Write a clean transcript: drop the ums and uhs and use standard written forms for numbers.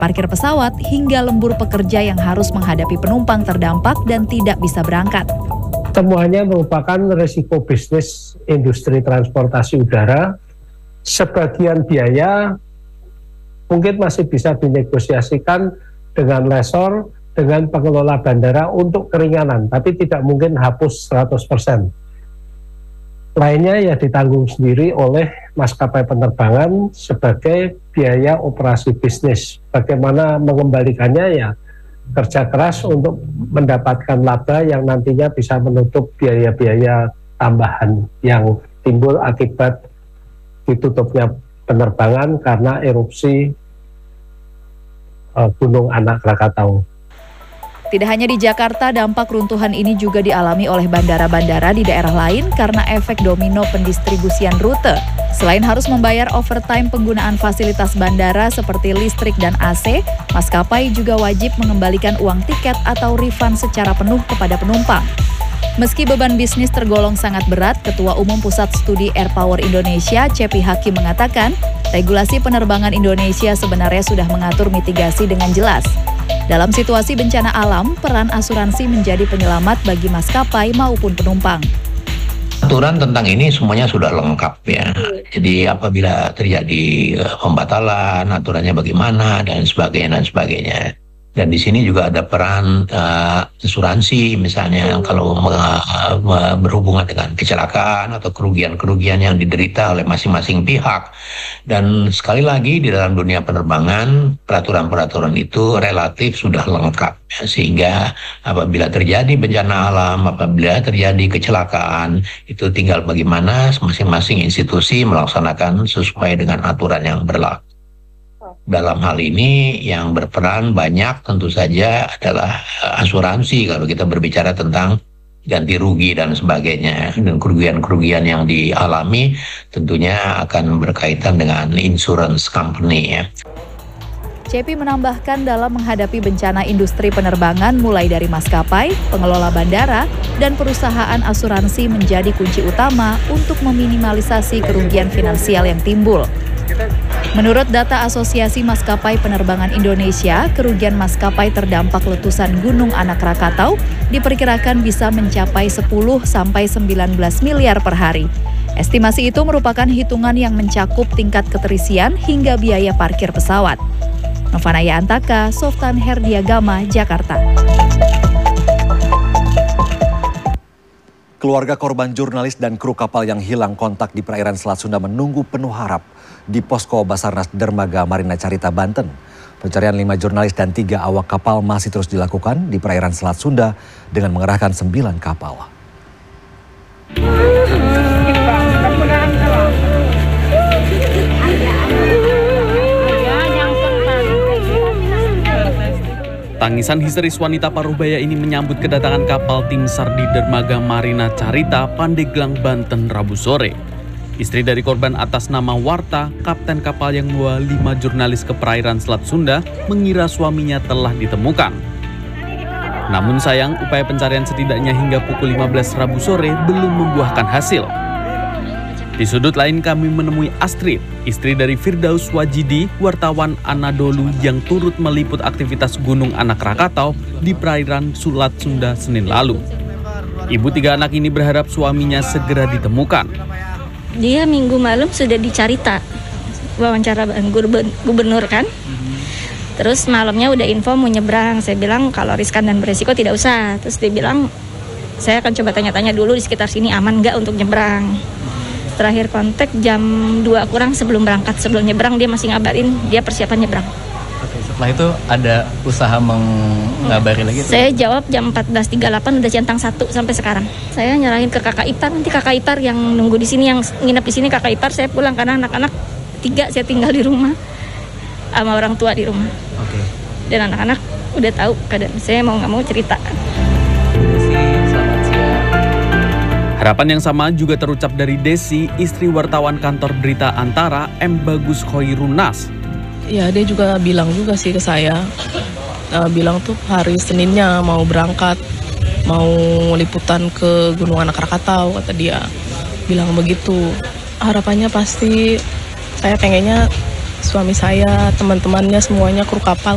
parkir pesawat, hingga lembur pekerja yang harus menghadapi penumpang terdampak dan tidak bisa berangkat. Semuanya merupakan risiko bisnis industri transportasi udara. Sebagian biaya mungkin masih bisa dinegosiasikan dengan lessor, dengan pengelola bandara untuk keringanan, tapi tidak mungkin hapus 100%. Lainnya ya ditanggung sendiri oleh maskapai penerbangan sebagai biaya operasi bisnis. Bagaimana mengembalikannya ya kerja keras untuk mendapatkan laba yang nantinya bisa menutup biaya-biaya tambahan yang timbul akibat ditutupnya penerbangan karena erupsi Gunung Anak Krakatau. Tidak hanya di Jakarta, dampak runtuhan ini juga dialami oleh bandara-bandara di daerah lain karena efek domino pendistribusian rute. Selain harus membayar overtime penggunaan fasilitas bandara seperti listrik dan AC, maskapai juga wajib mengembalikan uang tiket atau refund secara penuh kepada penumpang. Meski beban bisnis tergolong sangat berat, Ketua Umum Pusat Studi Air Power Indonesia, Cepi Hakim mengatakan, regulasi penerbangan Indonesia sebenarnya sudah mengatur mitigasi dengan jelas. Dalam situasi bencana alam, peran asuransi menjadi penyelamat bagi maskapai maupun penumpang. Aturan tentang ini semuanya sudah lengkap ya. Jadi apabila terjadi pembatalan, aturannya bagaimana dan sebagainya. Dan di sini juga ada peran asuransi misalnya kalau berhubungan dengan kecelakaan atau kerugian-kerugian yang diderita oleh masing-masing pihak. Dan sekali lagi di dalam dunia penerbangan peraturan-peraturan itu relatif sudah lengkap ya, sehingga apabila terjadi bencana alam, apabila terjadi kecelakaan itu tinggal bagaimana masing-masing institusi melaksanakan sesuai dengan aturan yang berlaku. Dalam hal ini yang berperan banyak tentu saja adalah asuransi kalau kita berbicara tentang ganti rugi dan sebagainya. Dan kerugian-kerugian yang dialami tentunya akan berkaitan dengan insurance company ya. Cepi menambahkan dalam menghadapi bencana industri penerbangan mulai dari maskapai, pengelola bandara, dan perusahaan asuransi menjadi kunci utama untuk meminimalisasi kerugian finansial yang timbul. Menurut data Asosiasi Maskapai Penerbangan Indonesia, kerugian maskapai terdampak letusan Gunung Anak Krakatau diperkirakan bisa mencapai 10-19 miliar per hari. Estimasi itu merupakan hitungan yang mencakup tingkat keterisian hingga biaya parkir pesawat. Novanaya Antaka, Softan Herdiagama, Jakarta. Keluarga korban jurnalis dan kru kapal yang hilang kontak di perairan Selat Sunda menunggu penuh harap di posko Basarnas Dermaga Marina Carita, Banten. Pencarian 5 jurnalis dan 3 awak kapal masih terus dilakukan di perairan Selat Sunda dengan mengerahkan 9 kapal. Tangisan histeris wanita Parubaya ini menyambut kedatangan kapal tim SAR di Dermaga Marina Carita, Pandeglang, Banten, Rabu sore. Istri dari korban atas nama Warta, kapten kapal yang membawa 5 jurnalis ke perairan Selat Sunda, mengira suaminya telah ditemukan. Namun sayang, upaya pencarian setidaknya hingga pukul 15 Rabu sore belum membuahkan hasil. Di sudut lain kami menemui Astrid, istri dari Firdaus Wajidi, wartawan Anadolu yang turut meliput aktivitas Gunung Anak Krakatau di perairan Selat Sunda Senin lalu. Ibu 3 anak ini berharap suaminya segera ditemukan. Dia minggu malam sudah di Carita, wawancara gubernur kan. Terus malamnya udah info mau nyebrang. Saya bilang kalau riskan dan beresiko tidak usah. Terus dia bilang saya akan coba tanya-tanya dulu di sekitar sini aman nggak untuk nyebrang. Terakhir kontak jam 2 kurang sebelum berangkat, sebelum nyebrang dia masih ngabarin dia persiapan nyebrang. Oke, setelah itu ada usaha mengabari lagi? Saya jawab jam 14.38 udah centang 1 sampai sekarang. Saya nyerahin ke kakak ipar, nanti kakak ipar yang nunggu di sini, yang nginep di sini kakak ipar, saya pulang karena anak-anak 3 saya tinggal di rumah sama orang tua di rumah. Oke. Dan anak-anak udah tahu keadaan saya mau nggak mau cerita. Harapan yang sama juga terucap dari Desi, istri wartawan kantor berita Antara, M. Bagus Khoirunas. Ya, dia juga bilang juga sih ke saya, bilang tuh hari Seninnya mau berangkat, mau liputan ke Gunung Anak Krakatau, kata dia. Bilang begitu. Harapannya pasti saya pengennya suami saya, teman-temannya semuanya kru kapal